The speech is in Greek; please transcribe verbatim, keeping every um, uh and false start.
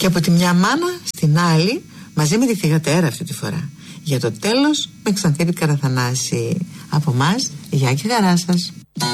Και από τη μια μάνα στην άλλη, μαζί με τη θυγατέρα αυτή τη φορά. Για το τέλος με Ξανθίπη Καραθανάση. Από μας, γεια και χαρά σας.